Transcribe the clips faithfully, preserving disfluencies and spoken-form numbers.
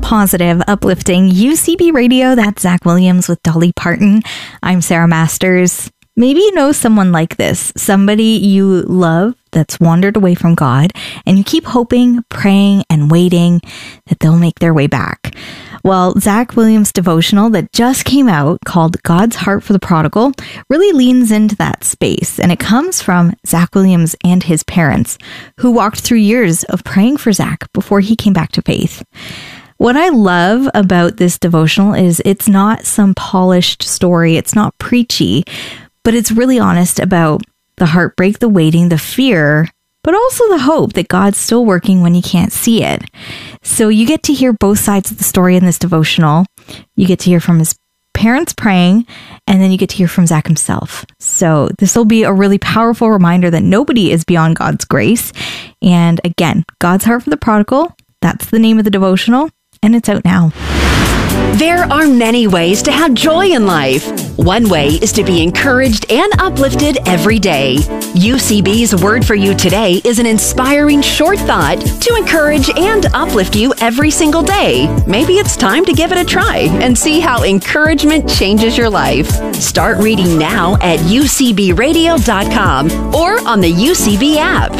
positive, uplifting U C B Radio. That's Zach Williams with Dolly Parton. I'm Sarah Masters. Maybe you know someone like this, somebody you love that's wandered away from God, and you keep hoping, praying, and waiting that they'll make their way back. Well, Zach Williams' devotional that just came out called God's Heart for the Prodigal really leans into that space, and it comes from Zach Williams and his parents, who walked through years of praying for Zach before he came back to faith. What I love about this devotional is it's not some polished story, it's not preachy, but it's really honest about the heartbreak, the waiting, the fear, but also the hope that God's still working when you can't see it. So you get to hear both sides of the story in this devotional. You get to hear from his parents praying, and then you get to hear from Zach himself. So this will be a really powerful reminder that nobody is beyond God's grace. And again, God's Heart for the Prodigal, that's the name of the devotional, and it's out now. There are many ways to have joy in life. One way is to be encouraged and uplifted every day. U C B's Word for You today is an inspiring short thought to encourage and uplift you every single day. Maybe it's time to give it a try and see how encouragement changes your life. Start reading now at U C B radio dot com or on the U C B app.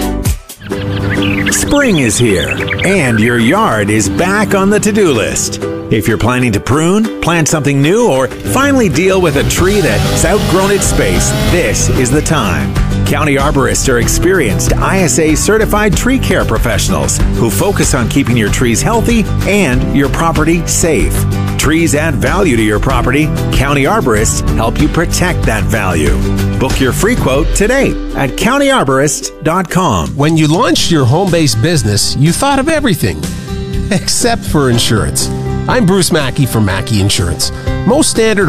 Spring is here, and your yard is back on the to-do list. If you're planning to prune, plant something new, or finally deal with a tree that's outgrown its space, this is the time. County arborists are experienced I S A-certified tree care professionals who focus on keeping your trees healthy and your property safe. Trees add value to your property. County arborists help you protect that value. Book your free quote today at county arborist dot com. When you launched your home-based business, you thought of everything except for insurance. I'm Bruce Mackey from Mackey Insurance. Most standard